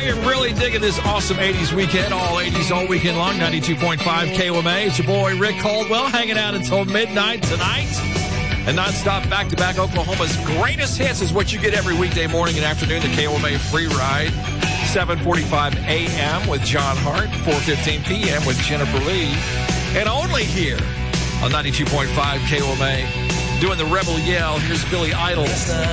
am really digging this awesome 80s weekend. All 80s all weekend long. 92.5 KOMA. It's your boy Rick Caldwell hanging out until midnight tonight. And nonstop back-to-back Oklahoma's greatest hits is what you get every weekday morning and afternoon. The KOMA Free Ride. 7:45 a.m. with John Hart. 4:15 p.m. with Jennifer Lee. And only here on 92.5 KOMA. Doing the Rebel Yell. Here's Billy Idol.